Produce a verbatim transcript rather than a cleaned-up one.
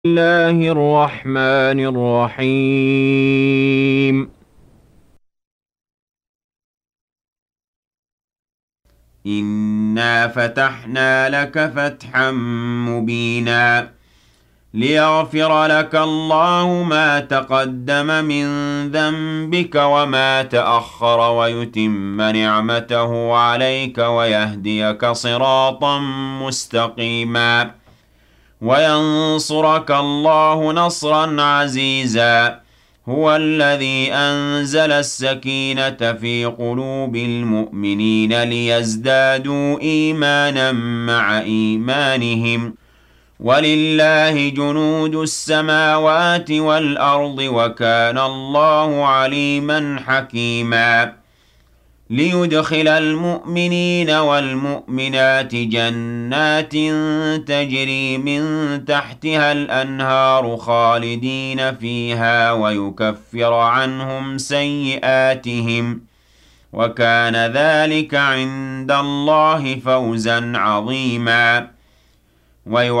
الله الرحمن الرحيم. إنا فتحنا لك فتحا مبينا ليغفر لك الله ما تقدم من ذنبك وما تأخر ويتم نعمته عليك ويهديك صراطا مستقيما وينصرك الله نصرا عزيزا. هو الذي أنزل السكينة في قلوب المؤمنين ليزدادوا إيمانا مع إيمانهم ولله جنود السماوات والأرض وكان الله عليما حكيما. ليدخل المؤمنين والمؤمنات جنات تجري من تحتها الأنهار خالدين فيها ويكفر عنهم سيئاتهم وكان ذلك عند الله فوزا عظيما.